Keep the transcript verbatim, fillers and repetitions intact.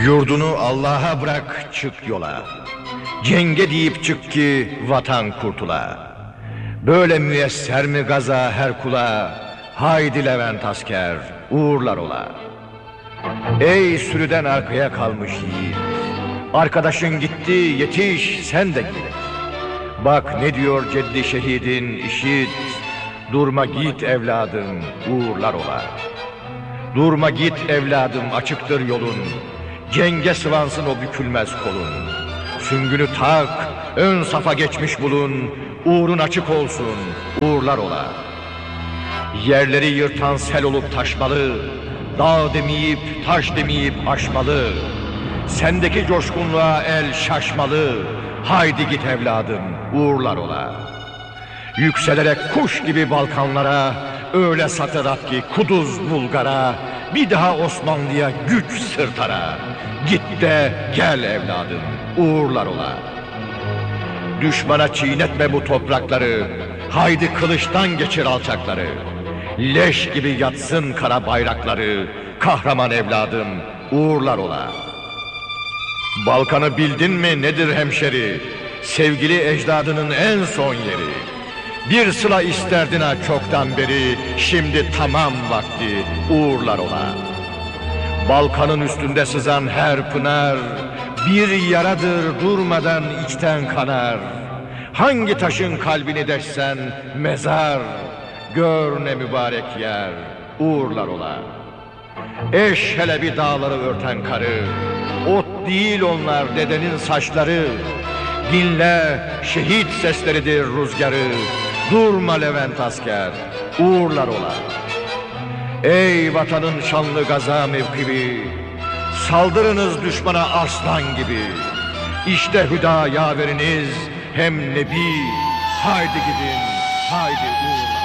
Yurdunu Allah'a bırak, çık yola. Cenge deyip çık ki vatan kurtula. Böyle müyesser mi gaza her kula? Haydi Levent asker, uğurlar ola. Ey sürüden arkaya kalmış yiğit, arkadaşın gitti, yetiş sen de git. Bak ne diyor ceddi şehidin, işit. Durma git evladım, uğurlar ola. Durma git evladım, açıktır yolun. Cenge sıvansın o bükülmez kolun. Süngünü tak, ön safa geçmiş bulun. Uğrun açık olsun, uğurlar ola. Yerleri yırtan sel olup taşmalı. Dağ demeyip, taş demeyip aşmalı. Sendeki coşkunluğa el şaşmalı. Haydi git evladım, uğurlar ola. Yükselerek kuş gibi Balkanlara, öyle satır at ki Kuduz Bulgar'a, bir daha Osmanlı'ya güç sırtara. Git de gel evladım, uğurlar ola. Düşmana çiğnetme bu toprakları, haydi kılıçtan geçir alçakları. Leş gibi yatsın kara bayrakları, kahraman evladım, uğurlar ola. Balkan'ı bildin mi nedir hemşeri? Sevgili ecdadının en son yeri. Bir sıla isterdin ha çoktan beri, şimdi tamam vakti, uğurlar ola. Balkan'ın üstünde sızan her pınar, bir yaradır durmadan içten kanar. Hangi taşın kalbini deşsen mezar, gör ne mübarek yer, uğurlar ola. Eş hele bir dağları örten karı, ot değil onlar dedenin saçları. Dinle şehit sesleridir rüzgarı, durma Levent asker, uğurlar ola. Ey vatanın şanlı gaza mevkibi, saldırınız düşmana aslan gibi. İşte hüda yaveriniz hem nebi, haydi gidin, haydi uğurlar.